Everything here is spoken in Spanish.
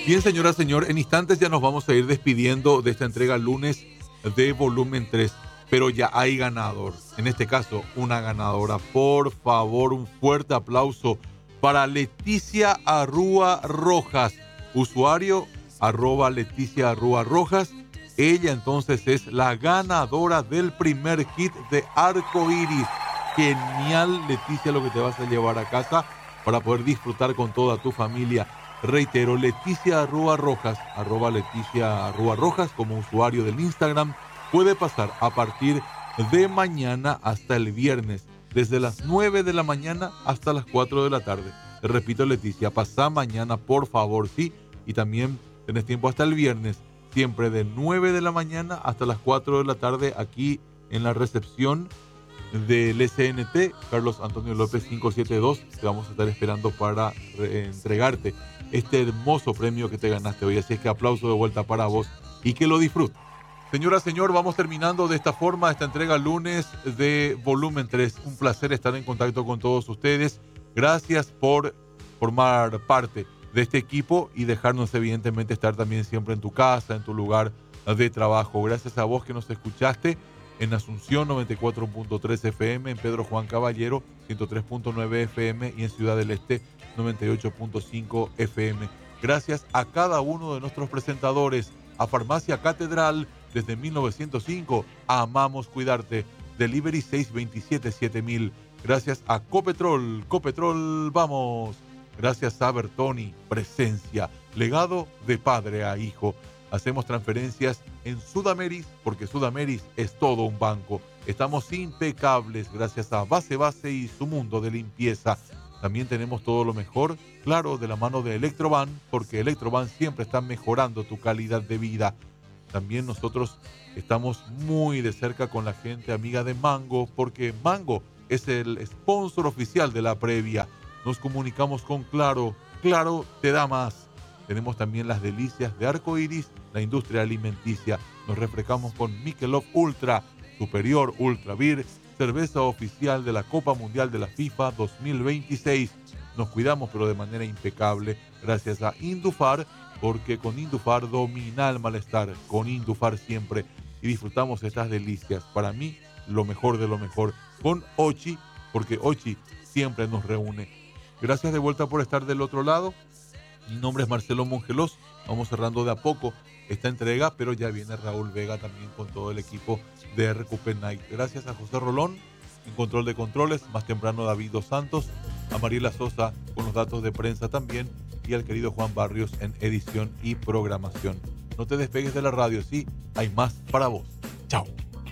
Bien, señora, señor, en instantes ya nos vamos a ir despidiendo de esta entrega lunes de volumen 3, pero ya hay ganador. En este caso, una ganadora. Por favor, un fuerte aplauso para Leticia Arrúa Rojas, usuario @Leticia Arrúa Rojas. Ella entonces es la ganadora del primer kit de Arco Iris. Genial, Leticia, lo que te vas a llevar a casa para poder disfrutar con toda tu familia. Reitero, Leticia Arrúa Rojas, @Leticia Arrúa Rojas como usuario del Instagram, puede pasar a partir de mañana hasta el viernes, desde las 9 de la mañana hasta las 4 de la tarde. Te repito, Leticia, pasá mañana, por favor, sí, y también tenés tiempo hasta el viernes, siempre de 9 de la mañana hasta las 4 de la tarde, aquí en la recepción del SNT, Carlos Antonio López 572. Te vamos a estar esperando para entregarte este hermoso premio que te ganaste hoy. Así es que aplauso de vuelta para vos y que lo disfrutes. Señora, señor, vamos terminando de esta forma esta entrega lunes de volumen 3. Un placer estar en contacto con todos ustedes. Gracias por formar parte de este equipo y dejarnos evidentemente estar también siempre en tu casa, en tu lugar de trabajo. Gracias a vos que nos escuchaste en Asunción 94.3 FM, en Pedro Juan Caballero 103.9 FM y en Ciudad del Este 98.5 FM. Gracias a cada uno de nuestros presentadores, a Farmacia Catedral desde 1905, amamos cuidarte, Delivery 627-7000. Gracias a Copetrol, Copetrol, vamos. Gracias a Bertoni, presencia, legado de padre a hijo. Hacemos transferencias en Sudameris porque Sudameris es todo un banco. Estamos impecables gracias a Base y su mundo de limpieza. También tenemos todo lo mejor, claro, de la mano de Electroban, porque Electroban siempre está mejorando tu calidad de vida. También nosotros estamos muy de cerca con la gente amiga de Mango, porque Mango es el sponsor oficial de la previa. Nos comunicamos con Claro. Claro te da más. Tenemos también las delicias de Arco Iris, la industria alimenticia. Nos refrescamos con Michelob Ultra, Superior Ultra Beer, cerveza oficial de la Copa Mundial de la FIFA 2026. Nos cuidamos, pero de manera impecable, gracias a Indufar, porque con Indufar domina el malestar, con Indufar siempre, y disfrutamos estas delicias. Para mí, lo mejor de lo mejor. Con Ochi, porque Ochi siempre nos reúne. Gracias de vuelta por estar del otro lado. Mi nombre es Marcelo Mongelos. Vamos cerrando de a poco esta entrega, pero ya viene Raúl Vega también con todo el equipo de RQP Night. Gracias a José Rolón en control de controles, más temprano David Dos Santos, a Mariela Sosa con los datos de prensa también y al querido Juan Barrios en edición y programación. No te despegues de la radio, sí, hay más para vos. Chao.